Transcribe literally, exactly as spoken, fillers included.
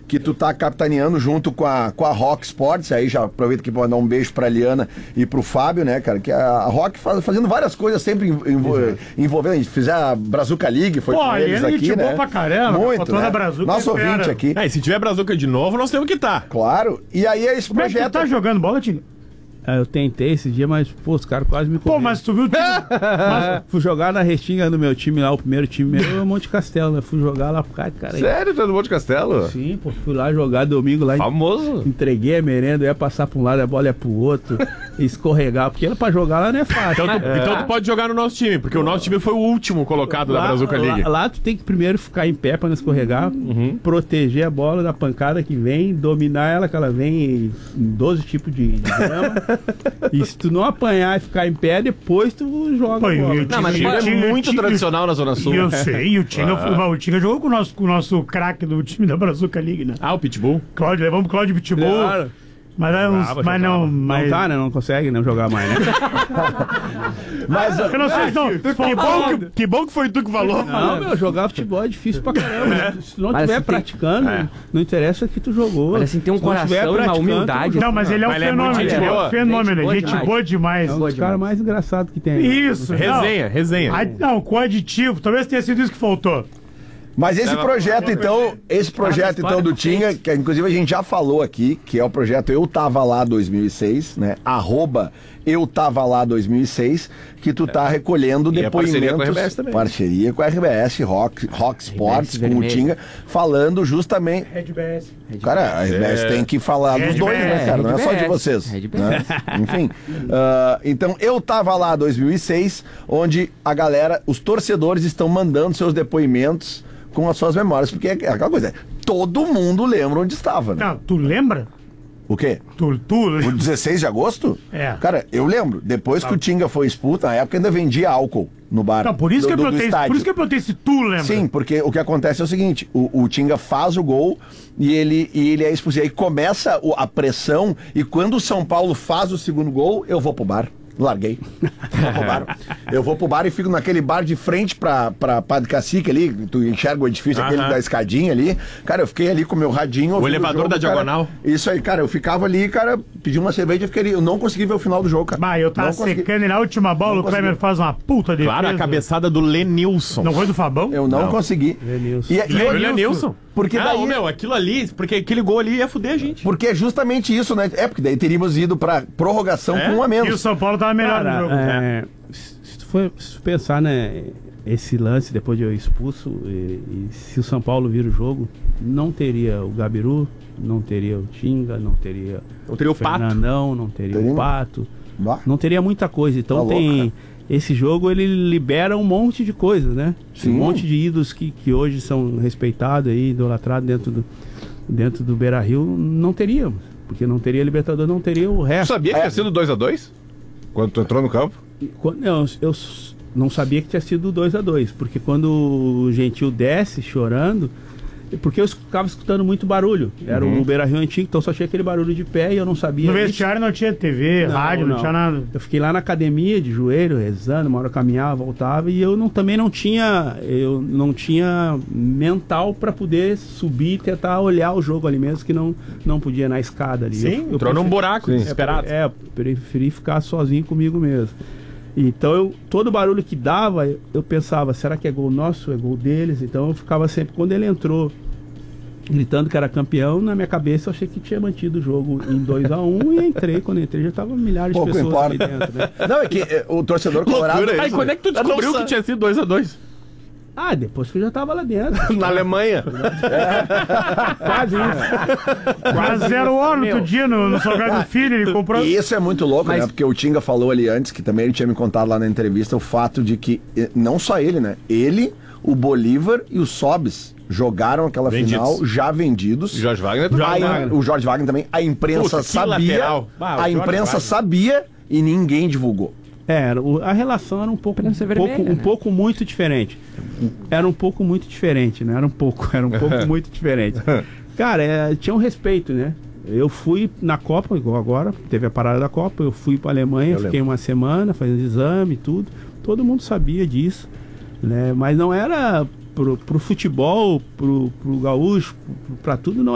que tu tá capitaneando junto com a, com a Rock Sports, aí já aproveito aqui pra mandar um beijo pra Liana e pro Fábio, né, cara, que a Rock faz, fazendo várias coisas sempre envol, envolvendo, a gente fizer a Brazuca League, foi Pô, com eles aqui, aqui, né? pra caramba, muito, né? Brazuca nosso ouvinte aqui. É, e se tiver Brazuca de novo, nós temos que estar. Tá. Claro, e aí é esse Como projeto... é que tu tá jogando bola, Tinga? É, eu tentei esse dia, mas, pô, os caras quase me comeram. Pô, mas tu viu o time? mas... Fui jogar na restinga do meu time lá, o primeiro time meu é o Monte Castelo, né? Fui jogar lá pro cara, cara. Sério, tá no Monte Castelo? Sim, pô, fui lá jogar domingo lá. Famoso. Entreguei a merenda, ia passar pra um lado, a bola ia pro outro, escorregar, porque pra jogar lá não é fácil. Então tu, é. então tu pode jogar no nosso time, porque o nosso time foi o último colocado lá, da Brazuca League. Lá, lá tu tem que primeiro ficar em pé pra não escorregar, uhum. proteger a bola da pancada que vem, dominar ela, que ela vem em doze tipos de, de grama. E se tu não apanhar e ficar em pé, depois tu joga. Pô, bola. Não, mas o é muito Tinga, tradicional na Zona Sul. Eu sei, e o Tinga, ah. o Tinga jogou com o nosso, com o nosso craque do time da Brazuca League, né? Ah, o Pitbull. Cláudio, levamos o Cláudio Pitbull. Claro. Mas, é uns, Brava, mas não. Mas... Não tá, né? Não consegue não jogar mais, né? mas eu não sei se não. Que bom que, que bom que foi tu que falou. Não, meu, jogar futebol é difícil pra caramba. É. Se tu não estiver assim, praticando, tem... é. não interessa que tu jogou. Mas assim, tem um coração e uma humildade. Não, mas ele é um mas fenômeno. Ele é um fenômeno. Gente, gente boa demais. É um dos caras mais engraçados que tem. Isso. Resenha, resenha. Não, com aditivo. Talvez tenha sido isso que faltou. Mas esse projeto, então, esse projeto, então, do Tinga, que inclusive a gente já falou aqui, que é o projeto Eu Tava Lá dois mil e seis, né? Arroba Eu Tava Lá dois mil e seis, que tu tá recolhendo e depoimentos. Parceria com a R B S também. Parceria com a R B S, Rock, Rock Sports, com o Tinga, falando justamente. Red B S. Cara, a R B S é. tem que falar dos dois, né, cara? Não é só de vocês. Né? Enfim. Uh, então, Eu Tava Lá dois mil e seis, onde a galera, os torcedores estão mandando seus depoimentos com as suas memórias, porque é aquela coisa, todo mundo lembra onde estava, né? Não, tu lembra? O quê? Tu, tu... O dezesseis de agosto? É. Cara, eu lembro, depois tá. que o Tinga foi expulso, na época ainda vendia álcool no bar. Não, por isso, do, que, eu do, do por isso que eu perguntei se tu lembra. Sim, porque o que acontece é o seguinte, o, o Tinga faz o gol e ele, e ele é expulso, e aí começa a pressão, e quando o São Paulo faz o segundo gol, eu vou pro bar. Larguei. Vou pro bar. Eu vou pro bar e fico naquele bar de frente pra, pra Padre Cacique ali, tu enxerga o edifício, uh-huh. aquele da escadinha ali. Cara, eu fiquei ali com o meu radinho. O elevador jogo, da cara, diagonal. Isso aí, cara, eu ficava ali, cara, pedi uma cerveja e fiquei ali. Eu não consegui ver o final do jogo, cara. Bah, eu tava secando e na última bola não o Kleber faz uma puta defesa. Claro, a cabeçada do Lenilson. Não foi do Fabão? Eu não, não. consegui. Lenilson. E, e o Lenilson. Porque ah, daí... meu, aquilo ali, porque aquele gol ali ia fuder a gente. Porque é justamente isso, né? É, porque daí teríamos ido pra prorrogação é? com um a menos. E o São Paulo tava melhor Cara, no jogo. É, se tu for se tu pensar, né, esse lance depois de eu expulso, e, e se o São Paulo vira o jogo, não teria o Gabiru, não teria o Tinga, não teria, não teria o, o Fernandão, Pato. não teria teria o Pato, bah. não teria muita coisa. Então tá tem... louco, esse jogo ele libera um monte de coisas, né? Sim. Um monte de ídolos que, que hoje são respeitados aí, idolatrados dentro do, dentro do Beira-Rio, não teríamos. Porque não teria Libertadores, não teria o resto. Tu sabia que é. tinha sido dois a dois? Quando tu entrou no campo? Quando, não, eu não sabia que tinha sido dois a dois, porque quando o Gentil desce chorando, porque eu ficava escutando muito barulho. Era uhum. o Beira-Rio antigo, então só tinha aquele barulho de pé e eu não sabia. No vestiário não tinha T V, não, rádio, não, não tinha nada. Eu fiquei lá na academia de joelho, rezando, uma hora eu caminhava, voltava, e eu não, também não tinha, eu não tinha mental para poder subir e tentar olhar o jogo ali mesmo, que não, não podia na escada ali. Sim, eu, eu entrou preferi, num buraco é, desesperado. É, eu preferi ficar sozinho comigo mesmo. Então, eu, todo barulho que dava, eu, eu pensava, será que é gol nosso, é gol deles? Então eu ficava sempre, quando ele entrou gritando que era campeão, na minha cabeça eu achei que tinha mantido o jogo em dois a um e entrei, quando entrei já tava milhares Pouco de pessoas importa. ali dentro, né? Não, é que é, o torcedor colorado... Aí quando é que tu descobriu que tinha sido dois a dois? Ah, depois que eu já tava lá dentro. Na Alemanha. É. Quase isso. Quase zero hora no outro dia no, no Salgado do Filho, ele comprou... E isso é muito louco, Mas... né? Porque o Tinga falou ali antes, que também ele tinha me contado lá na entrevista, o fato de que, não só ele, né? Ele, o Bolívar e o Sobis jogaram aquela vendidos. final já vendidos. Jorge Wagner, a, Jorge Wagner. O Jorge Wagner também. A imprensa Puta, sabia. Bah, a imprensa Wagner. sabia e ninguém divulgou. É, o, a relação era um pouco, um, vermelha, pouco, um né? pouco muito diferente. Era um pouco muito diferente, né? Era um pouco, era um pouco muito diferente. Cara, é, tinha um respeito, né? Eu fui na Copa, igual agora, teve a parada da Copa, eu fui pra Alemanha, eu fiquei lembro. uma semana fazendo exame e tudo. Todo mundo sabia disso, né? Mas não era pro, pro futebol, pro, pro gaúcho, pro, pra tudo, não